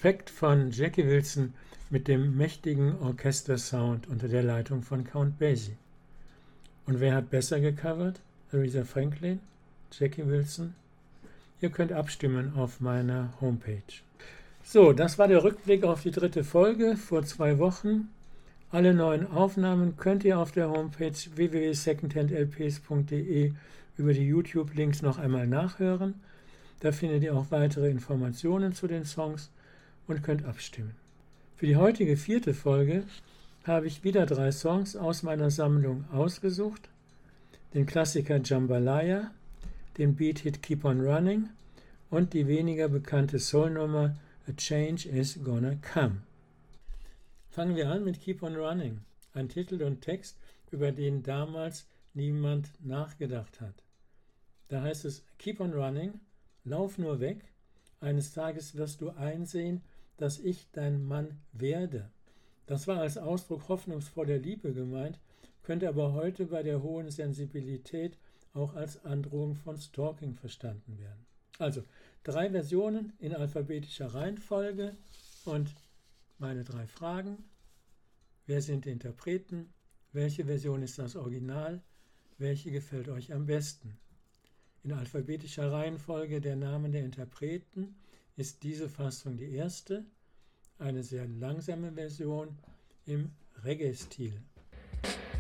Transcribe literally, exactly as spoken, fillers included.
Respekt von Jackie Wilson mit dem mächtigen Orchestersound unter der Leitung von Count Basie. Und wer hat besser gecovert? Aretha Franklin? Jackie Wilson? Ihr könnt abstimmen auf meiner Homepage. So, das war der Rückblick auf die dritte Folge vor zwei Wochen. Alle neuen Aufnahmen könnt ihr auf der Homepage w w w punkt secondhand l p s punkt d e über die YouTube-Links noch einmal nachhören. Da findet ihr auch weitere Informationen zu den Songs und könnt abstimmen. Für die heutige vierte Folge habe ich wieder drei Songs aus meiner Sammlung ausgesucht. Den Klassiker Jambalaya, den Beat-Hit Keep on Running und die weniger bekannte Soul-Nummer A Change is Gonna Come. Fangen wir an mit Keep on Running, ein Titel und Text, über den damals niemand nachgedacht hat. Da heißt es: Keep on running, lauf nur weg, eines Tages wirst du einsehen, dass ich dein Mann werde. Das war als Ausdruck hoffnungsvoller Liebe gemeint, könnte aber heute bei der hohen Sensibilität auch als Androhung von Stalking verstanden werden. Also drei Versionen in alphabetischer Reihenfolge und meine drei Fragen: Wer sind die Interpreten? Welche Version ist das Original? Welche gefällt euch am besten? In alphabetischer Reihenfolge der Namen der Interpreten ist diese Fassung die erste, eine sehr langsame Version im Reggae-Stil.